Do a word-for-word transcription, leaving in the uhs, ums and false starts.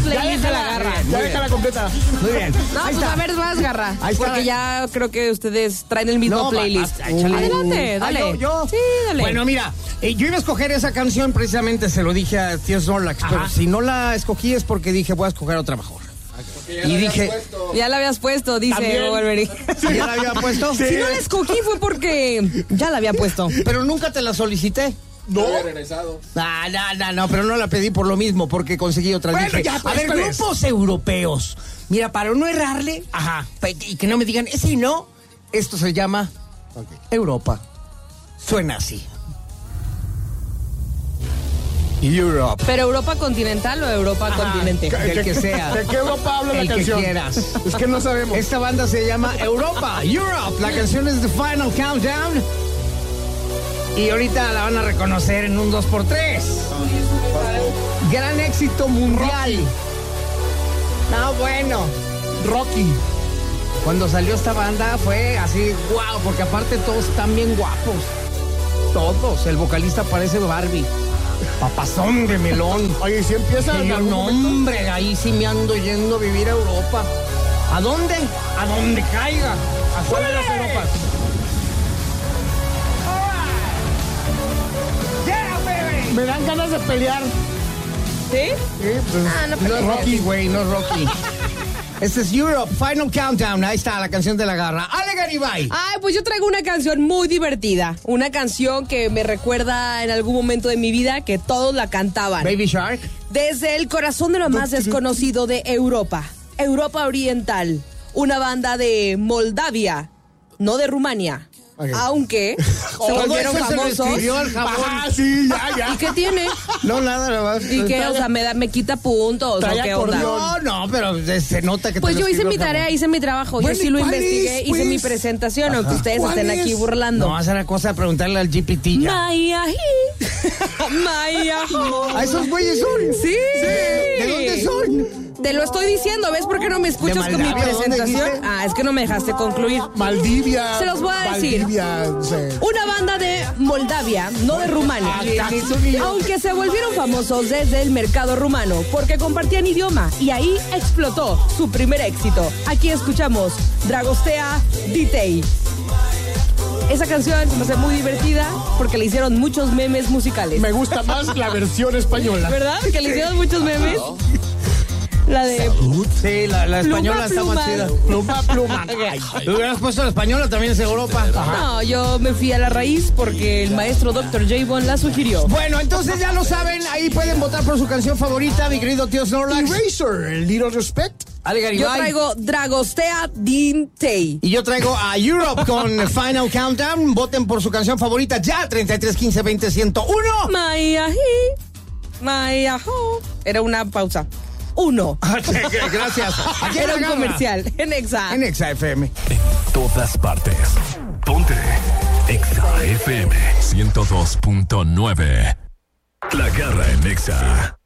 playlist de la garra. Ya déjala completa. Muy bien. No, Ahí pues está. a ver, más garra. Ahí está. Porque ya creo que ustedes traen el mismo No, playlist. va, va, échale. Adelante, dale. Ah, ¿yo, yo? Sí, dale. Bueno, mira, eh, yo iba a escoger esa canción, precisamente se lo dije a Tío Snorlax, pero si no la escogí es porque dije, voy a escoger otra mejor. Y dije, Ya la habías puesto, dice También. Wolverine. ¿ya la había puesto? Si no la escogí fue porque ya la había puesto. Pero nunca te la solicité. No. No, no, no, no, pero no la pedí por lo mismo, porque conseguí otra. Bueno, Dije, ya, pues, a ver, pues. grupos europeos. Mira, para no errarle, Ajá. pa- y que no me digan, ese no, esto se llama Europa. Suena así. Europe. ¿Pero Europa continental o Europa continente? El que sea. ¿De qué Europa habla El la que canción? quieras. Es que no sabemos. Esta banda se llama Europa, Europe. La canción es The Final Countdown. Y ahorita la van a reconocer en un dos por tres. Gran éxito mundial. No, bueno. Rocky. Cuando salió esta banda fue así, wow, porque aparte todos están bien guapos. Todos. El vocalista parece Barbie. Papazón de melón. Oye, ¿y si empieza Y en yo, algún no, momento? hombre, ahí sí me ando yendo a vivir a Europa. ¿A dónde? A donde caiga. ¿A cuál de las Europas? Yeah, baby. Me dan ganas de pelear. ¿Sí? Sí, pues, Ah, no, No es pero- Rocky, güey, no es Rocky. Este es Europe, Final Countdown. Ahí está la canción de la garra. Ale Garibay. Ay, pues yo traigo una canción muy divertida. Una canción que me recuerda en algún momento de mi vida que todos la cantaban. Baby Shark. Desde el corazón de lo más desconocido de Europa. Europa Oriental. Una banda de Moldavia, no de Rumania. Ok. Aunque se Todo volvieron eso se lo famosos. escribió al jabón. Ah, sí, ya, ya. ¿Y qué tiene? No, nada, nada más. ¿Y qué? O sea, me, da, me quita puntos. ¿O Trae qué onda? acordeón. No, no, pero se nota que te Pues lo yo hice escribió mi el jabón. tarea, hice mi trabajo. Yo Bueno, sí ¿y lo cuál investigué, es, hice pues? mi presentación, aunque ustedes ¿Cuál estén es? aquí burlando. No, hacer la cosa de preguntarle al G P T ya. Maya, Maya. ¿A esos güeyes son? Sí. ¿De dónde son? Te lo estoy diciendo, ¿ves por qué no me escuchas ¿De con mi Moldavia? ¿Dónde presentación? dijiste? Ah, es que no me dejaste concluir. Maldivia. Se los voy a decir. Maldivia, no sé. Una banda de Moldavia, no de Rumania. Aunque se volvieron famosos desde el mercado rumano porque compartían idioma y ahí explotó su primer éxito. Aquí escuchamos Dragostea Ditei. Esa canción se me hace muy divertida porque le hicieron muchos memes musicales. Me gusta más la versión española. ¿Verdad? Que le hicieron muchos memes. La de... Sí, la, la española está pluma. más chida. Pluma, pluma. Ay, ¿Te hubieras puesto la española? También es Europa. No, yo me fui a la raíz porque el maestro doctor J-Bon la sugirió. Bueno, entonces ya lo saben, ahí pueden votar por su canción favorita, mi querido tío Snorlax. Eraser, Little Respect. Ale Yo Garibay. traigo Dragostea Ditei. Y yo traigo a Europe con Final Countdown. Voten por su canción favorita ya, treinta y tres, quince, veinte, ciento uno. Maya hi, Maya ho. Era una pausa. Uno. Gracias. Aquí en Era la un garra. comercial. En Exa. En Exa F M. En todas partes. Ponte Exa F M ciento dos punto nueve. La garra en Exa.